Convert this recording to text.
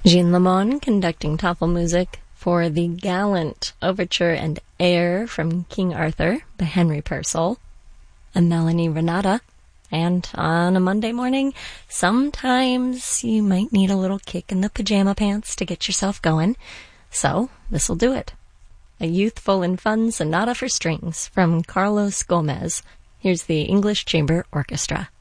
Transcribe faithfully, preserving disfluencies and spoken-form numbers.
Jean Lemon conducting Tafelmusik for the gallant overture and air from King Arthur by Henry Purcell, a Melanie Renata. And on a Monday morning, sometimes you might need a little kick in the pajama pants to get yourself going. So this'll do it. A youthful and fun sonata for strings from Carlos Gomez. Here's the English Chamber Orchestra.